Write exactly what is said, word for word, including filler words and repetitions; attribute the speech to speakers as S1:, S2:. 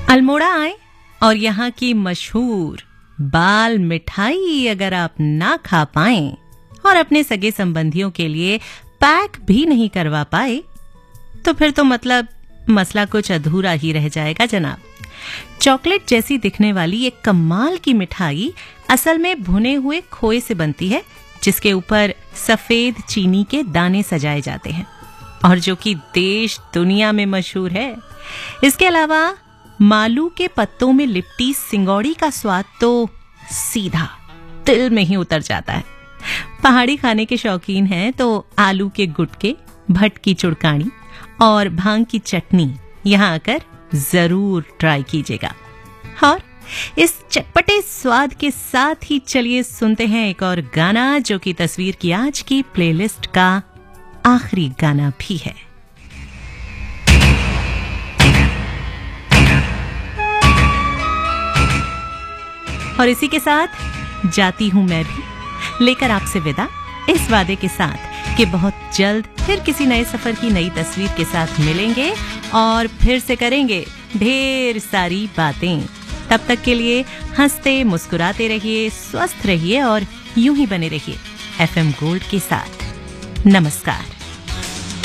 S1: अल्मोड़ा आए और यहाँ की मशहूर बाल मिठाई अगर आप ना खा पाएं और अपने सगे संबंधियों के लिए पैक भी नहीं करवा पाए तो फिर तो मतलब मसला कुछ अधूरा ही रह जाएगा जनाब। चॉकलेट जैसी दिखने वाली एक कमाल की मिठाई असल में भुने हुए खोए से बनती है, जिसके ऊपर सफेद चीनी के दाने सजाए जाते हैं और जो कि देश दुनिया में मशहूर है। इसके अलावा मालू के पत्तों में लिपटी सिंगौड़ी का स्वाद तो सीधा दिल में ही उतर जाता है। पहाड़ी खाने के शौकीन हैं तो आलू के गुटके, भट्ट की चुड़कानी और भांग की चटनी यहाँ आकर जरूर ट्राई कीजिएगा। और इस चटपटे स्वाद के साथ ही चलिए सुनते हैं एक और गाना जो कि तस्वीर की आज की प्लेलिस्ट का आखिरी गाना भी है। और इसी के साथ जाती हूं मैं भी, लेकर आपसे विदा इस वादे के साथ कि बहुत जल्द फिर किसी नए सफर की नई तस्वीर के साथ मिलेंगे और फिर से करेंगे ढेर सारी बातें। तब तक के लिए हंसते मुस्कुराते रहिए, स्वस्थ रहिए और यूं ही बने रहिए एफएम गोल्ड के साथ। नमस्कार।